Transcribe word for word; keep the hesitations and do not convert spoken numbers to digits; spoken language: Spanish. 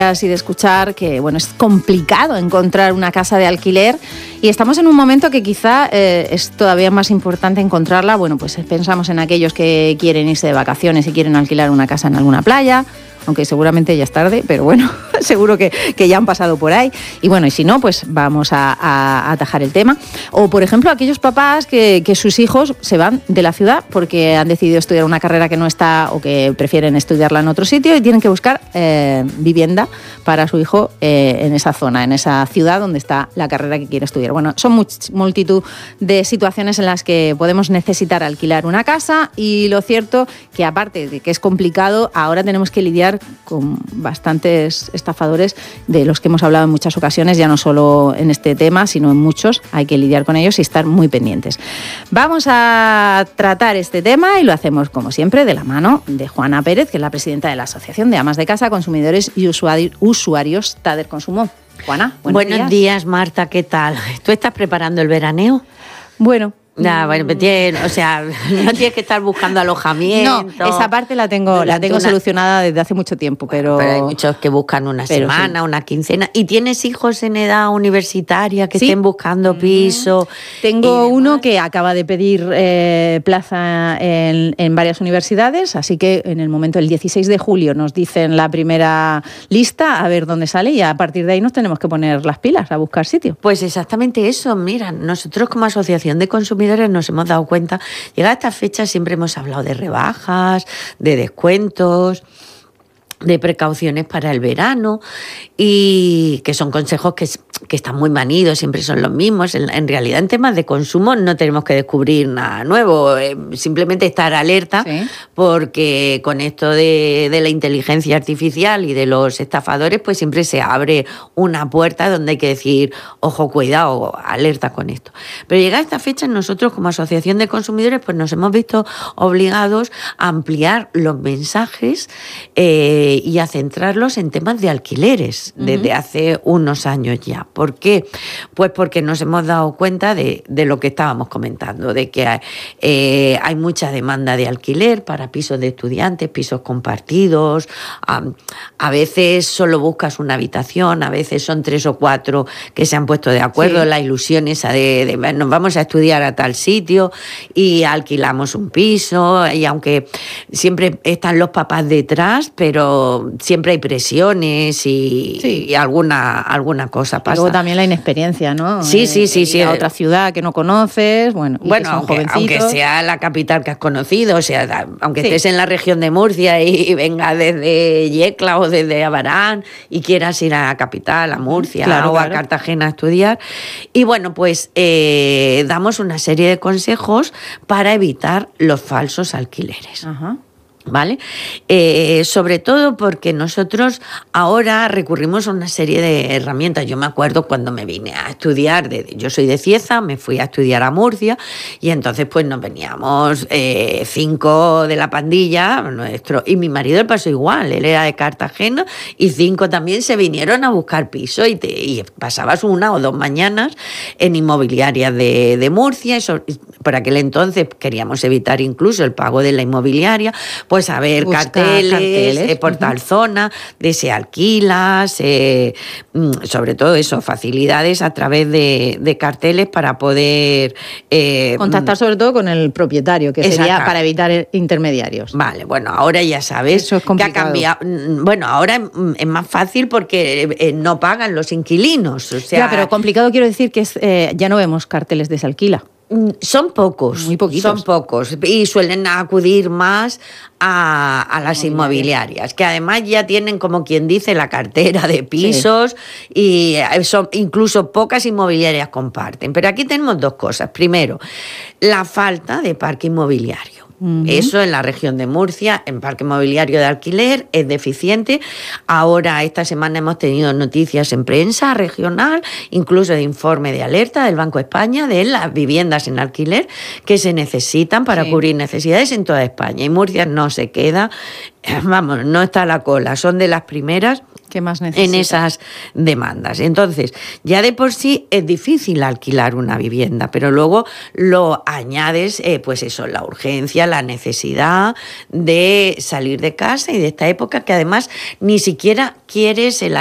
y de escuchar que bueno, es complicado encontrar una casa de alquiler y estamos en un momento que quizá eh, es todavía más importante encontrarla. Bueno, pues pensamos en aquellos que quieren irse de vacaciones y quieren alquilar una casa en alguna playa, aunque seguramente ya es tarde, pero bueno, seguro que, que ya han pasado por ahí. Y bueno, y si no, pues vamos a, a, a atajar el tema. O, por ejemplo, aquellos papás que, que sus hijos se van de la ciudad porque han decidido estudiar una carrera que no está o que prefieren estudiarla en otro sitio y tienen que buscar eh, vivienda para su hijo eh, en esa zona, en esa ciudad donde está la carrera que quiere estudiar. Bueno, son much, multitud de situaciones en las que podemos necesitar alquilar una casa y lo cierto que aparte de que es complicado, ahora tenemos que lidiar con bastantes estafadores de los que hemos hablado en muchas ocasiones, ya no solo en este tema, sino en muchos. Hay que lidiar con ellos y estar muy pendientes. Vamos a tratar este tema y lo hacemos, como siempre, de la mano de Juana Pérez, que es la presidenta de la Asociación de Amas de Casa, Consumidores y Usuarios Tader Consumo. Juana, buenos, buenos días. días, Marta, ¿qué tal? ¿Tú estás preparando el veraneo? Bueno... Nah, bueno, o sea, no tienes que estar buscando alojamiento. No, esa parte la tengo, la tengo una... solucionada desde hace mucho tiempo, pero... Bueno, pero hay muchos que buscan una pero semana, sí. una quincena. ¿Y tienes hijos en edad universitaria que sí. estén buscando piso? Tengo uno que acaba de pedir eh, plaza en, en varias universidades, así que en el momento, el dieciséis de julio, nos dicen la primera lista, a ver dónde sale, y a partir de ahí nos tenemos que poner las pilas a buscar sitio. Pues exactamente eso. Mira, nosotros como asociación de consumidores nos hemos dado cuenta, llegada a esta fecha siempre hemos hablado de rebajas, de descuentos, de precauciones para el verano, y que son consejos que, que están muy manidos, siempre son los mismos. En, en realidad, en temas de consumo no tenemos que descubrir nada nuevo, eh, simplemente estar alerta, ¿sí? Porque con esto de, de la inteligencia artificial y de los estafadores, pues siempre se abre una puerta donde hay que decir, ojo, cuidado, alerta con esto. Pero llegada a esta fecha, nosotros como asociación de consumidores, pues nos hemos visto obligados a ampliar los mensajes eh, y a centrarlos en temas de alquileres desde uh-huh. hace unos años ya. ¿Por qué? Pues porque nos hemos dado cuenta de, de lo que estábamos comentando, de que hay, eh, hay mucha demanda de alquiler para pisos de estudiantes, pisos compartidos. A, a veces solo buscas una habitación, a veces son tres o cuatro que se han puesto de acuerdo, sí. La ilusión esa de, de nos vamos a estudiar a tal sitio y alquilamos un piso, y aunque siempre están los papás detrás, pero siempre hay presiones y, sí. y alguna, alguna cosa pasa. Y luego también la inexperiencia, ¿no? Sí, sí, sí. Ir sí. a otra ciudad que no conoces, bueno, y bueno que son aunque, jovencitos. aunque sea la capital que has conocido, o sea, aunque sí. estés en la región de Murcia y venga desde Yecla o desde Abarán y quieras ir a la capital, a Murcia claro, o claro. a Cartagena a estudiar. Y bueno, pues eh, damos una serie de consejos para evitar los falsos alquileres. Ajá. ¿Vale? Eh, sobre todo porque nosotros ahora recurrimos a una serie de herramientas. Yo me acuerdo cuando me vine a estudiar, de, yo soy de Cieza, me fui a estudiar a Murcia y entonces pues nos veníamos eh, cinco de la pandilla nuestro, y mi marido le pasó igual, él era de Cartagena y cinco también se vinieron a buscar piso y, te, y pasabas una o dos mañanas en inmobiliarias de, de Murcia. Eso, por aquel entonces queríamos evitar incluso el pago de la inmobiliaria, pues a ver Busca carteles, carteles. Eh, por uh-huh. tal zona, de se alquilas, eh, sobre todo eso, facilidades a través de, de carteles para poder... Eh, Contactar sobre todo con el propietario, que sería exacto. para evitar intermediarios. Vale, bueno, ahora ya sabes eso es complicado. Que ha cambiado. Bueno, ahora es más fácil porque eh, no pagan los inquilinos. O sea, ya, pero complicado quiero decir que es, eh, ya no vemos carteles de se alquila. Son pocos, muy poquitos. Son pocos y suelen acudir más a, a las inmobiliarias, que además ya tienen, como quien dice, la cartera de pisos, sí. y son, incluso pocas inmobiliarias comparten. Pero aquí tenemos dos cosas. Primero, la falta de parque inmobiliario. Uh-huh. Eso en la región de Murcia, en parque inmobiliario de alquiler, es deficiente. Ahora, esta semana hemos tenido noticias en prensa regional, incluso de informe de alerta del Banco de España, de las viviendas en alquiler que se necesitan para sí. cubrir necesidades en toda España. Y Murcia no se queda, vamos, no está a la cola, son de las primeras ¿Qué más necesita? En esas demandas. Entonces, ya de por sí es difícil alquilar una vivienda, pero luego lo añades, eh, pues eso, la urgencia, la necesidad de salir de casa y de esta época que además ni siquiera quieres el